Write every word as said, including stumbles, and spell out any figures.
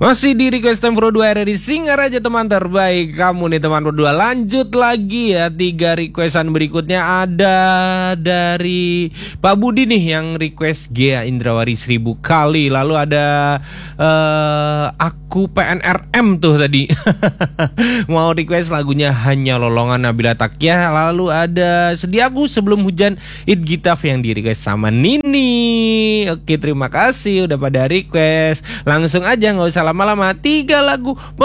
Masih di Request Time Pro dua R R I Singaraja, teman terbaik kamu nih teman berdua. Lanjut lagi ya, tiga requestan berikutnya ada dari Pak Budi nih yang request Gea Indrawari seribu kali. Lalu ada uh, aku P N R M tuh tadi mau request lagunya Hanya Lolongan Nabila Takyah. Lalu ada Sediaku Sebelum Hujan It Gitaf yang di request sama Nini. Oke, terima kasih udah pada request. Langsung aja, nggak usah lama-lama, tiga lagu